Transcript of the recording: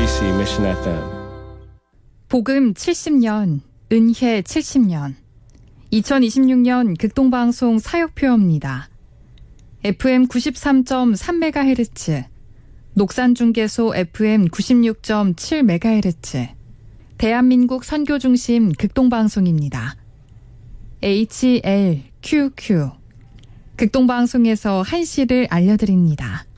UBC Mission FM. 복음 70년, 은혜 70년. 2026년 극동방송 사역표입니다. FM 93.3MHz, 녹산중계소 FM 96.7MHz, 대한민국 선교중심 극동방송입니다. HLQQ, 극동방송에서 한시를 알려드립니다.